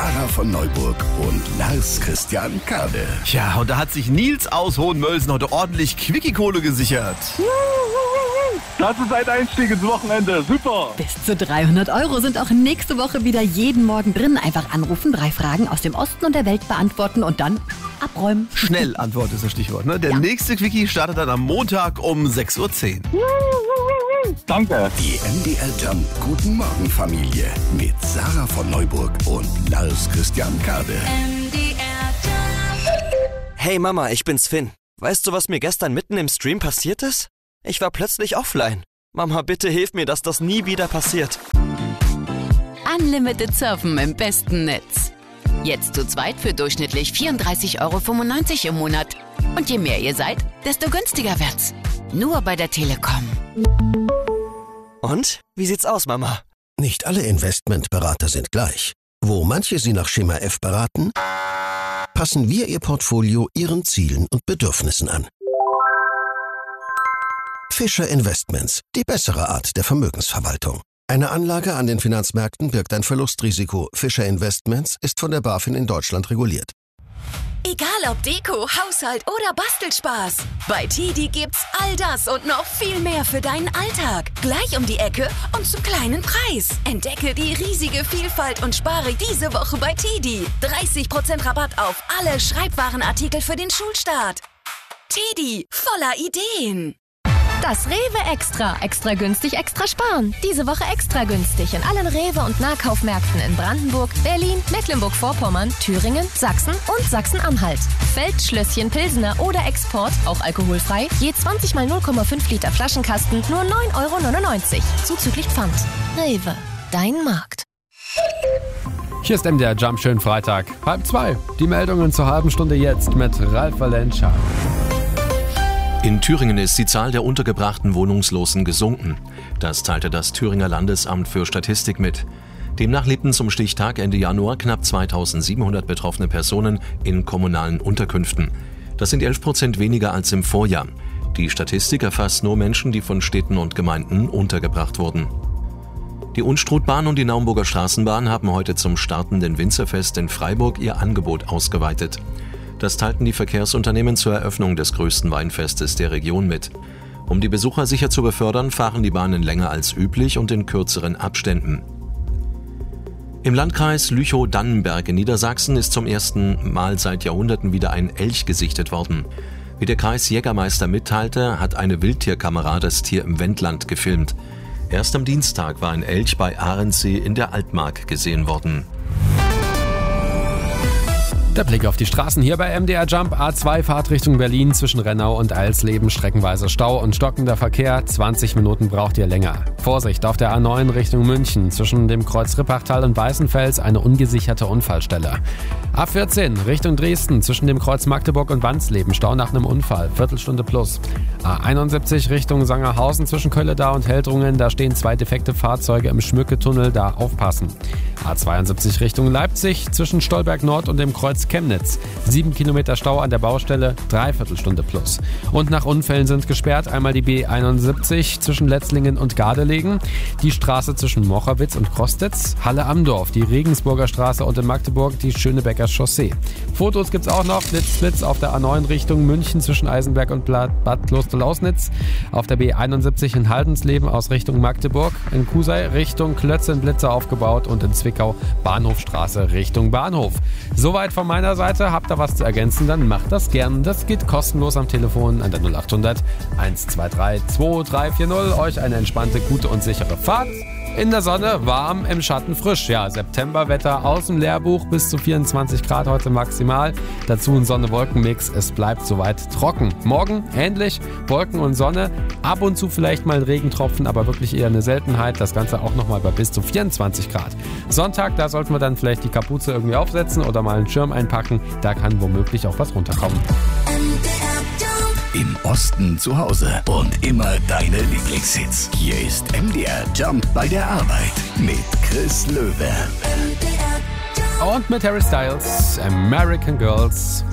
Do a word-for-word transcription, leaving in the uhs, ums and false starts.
Sarah von Neuburg und Lars Christian Kade. Ja, und da hat sich Nils aus Hohenmölsen heute ordentlich Quickie-Kohle gesichert. Das ist ein Einstieg ins Wochenende. Super. Bis zu dreihundert Euro sind auch nächste Woche wieder jeden Morgen drin. Einfach anrufen, drei Fragen aus dem Osten und der Welt beantworten und dann abräumen. Schnell Antwort ist das Stichwort, ne? Der Ja. nächste Quickie startet dann am Montag um sechs Uhr zehn. Danke. Die M D R Jump Guten Morgen Familie mit Sarah von Neuburg und Lars Christian Kade. Hey Mama, ich bin's Finn. Weißt du, was mir gestern mitten im Stream passiert ist? Ich war plötzlich offline. Mama, bitte hilf mir, dass das nie wieder passiert. Unlimited Surfen im besten Netz. Jetzt zu zweit für durchschnittlich vierunddreißig Euro fünfundneunzig im Monat. Und je mehr ihr seid, desto günstiger wird's. Nur bei der Telekom. Und? Wie sieht's aus, Mama? Nicht alle Investmentberater sind gleich. Wo manche Sie nach Schema F beraten, passen wir Ihr Portfolio Ihren Zielen und Bedürfnissen an. Fischer Investments, die bessere Art der Vermögensverwaltung. Eine Anlage an den Finanzmärkten birgt ein Verlustrisiko. Fischer Investments ist von der BaFin in Deutschland reguliert. Egal ob Deko, Haushalt oder Bastelspaß. Bei Tidi gibt's all das und noch viel mehr für deinen Alltag. Gleich um die Ecke und zum kleinen Preis. Entdecke die riesige Vielfalt und spare diese Woche bei Tidi. dreißig Prozent Rabatt auf alle Schreibwarenartikel für den Schulstart. Tidi, voller Ideen. Das Rewe Extra. Extra günstig, extra sparen. Diese Woche extra günstig in allen Rewe- und Nahkaufmärkten in Brandenburg, Berlin, Mecklenburg-Vorpommern, Thüringen, Sachsen und Sachsen-Anhalt. Feldschlösschen Pilsener oder Export, auch alkoholfrei, je zwanzig mal null Komma fünf Liter Flaschenkasten, nur neun Euro neunundneunzig. Zuzüglich Pfand. Rewe, dein Markt. Hier ist M D R Jump, schönen Freitag. Halb zwei. Die Meldungen zur halben Stunde jetzt mit Ralf Valentscha. In Thüringen ist die Zahl der untergebrachten Wohnungslosen gesunken. Das teilte das Thüringer Landesamt für Statistik mit. Demnach lebten zum Stichtag Ende Januar knapp zweitausendsiebenhundert betroffene Personen in kommunalen Unterkünften. Das sind elf Prozent weniger als im Vorjahr. Die Statistik erfasst nur Menschen, die von Städten und Gemeinden untergebracht wurden. Die Unstrutbahn und die Naumburger Straßenbahn haben heute zum startenden Winzerfest in Freiburg ihr Angebot ausgeweitet. Das teilten die Verkehrsunternehmen zur Eröffnung des größten Weinfestes der Region mit. Um die Besucher sicher zu befördern, fahren die Bahnen länger als üblich und in kürzeren Abständen. Im Landkreis Lüchow-Dannenberg in Niedersachsen ist zum ersten Mal seit Jahrhunderten wieder ein Elch gesichtet worden. Wie der Kreisjägermeister mitteilte, hat eine Wildtierkamera das Tier im Wendland gefilmt. Erst am Dienstag war ein Elch bei Ahrensee in der Altmark gesehen worden. Der Blick auf die Straßen hier bei M D R Jump. A zwei Fahrtrichtung Berlin zwischen Rennau und Alsleben. Streckenweise Stau und stockender Verkehr. zwanzig Minuten braucht ihr länger. Vorsicht auf der A neun Richtung München. Zwischen dem Kreuz Rippachtal und Weißenfels eine ungesicherte Unfallstelle. A vierzehn Richtung Dresden. Zwischen dem Kreuz Magdeburg und Wansleben. Stau nach einem Unfall. Viertelstunde plus. A einundsiebzig Richtung Sangerhausen. Zwischen Kölleda und Heldrungen. Da stehen zwei defekte Fahrzeuge im Schmücketunnel. Da aufpassen. A zweiundsiebzig Richtung Leipzig. Zwischen Stolberg Nord und dem Kreuz Chemnitz. Sieben Kilometer Stau an der Baustelle, Dreiviertelstunde plus. Und nach Unfällen sind gesperrt einmal die B einundsiebzig zwischen Letzlingen und Gardelegen, die Straße zwischen Mochowitz und Krostitz, Halle-Amdorf, die Regensburger Straße und in Magdeburg die Schönebecker Chaussee. Fotos gibt's auch noch, Blitzblitz auf der A neun Richtung München zwischen Eisenberg und Bad Klosterlausnitz, auf der B einundsiebzig in Haldensleben aus Richtung Magdeburg, in Kusei Richtung Klötzen Blitze aufgebaut und in Zwickau Bahnhofstraße Richtung Bahnhof. Soweit von meiner Seite. Habt ihr was zu ergänzen, dann macht das gern. Das geht kostenlos am Telefon an der null achthundert eins zwei drei zwei drei vier null. Euch eine entspannte, gute und sichere Fahrt. In der Sonne, warm, im Schatten frisch. Ja, Septemberwetter aus dem Lehrbuch, bis zu vierundzwanzig Grad heute maximal. Dazu ein Sonne-Wolken-Mix. Es bleibt soweit trocken. Morgen ähnlich, Wolken und Sonne. Ab und zu vielleicht mal ein Regentropfen, aber wirklich eher eine Seltenheit. Das Ganze auch nochmal bei bis zu vierundzwanzig Grad. Sonntag, da sollten wir dann vielleicht die Kapuze irgendwie aufsetzen oder mal einen Schirm einpacken. Da kann womöglich auch was runterkommen. Im Osten zu Hause und immer deine Lieblingshits. Hier ist M D R Jump bei der Arbeit mit Chris Löwe. Und mit Harry Styles, American Girls.